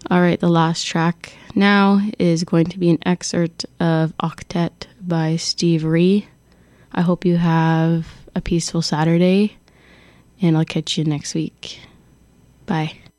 All right, the last track now is going to be an excerpt of Octet by Steve Ree. I hope you have a peaceful Saturday, and I'll catch you next week. Bye.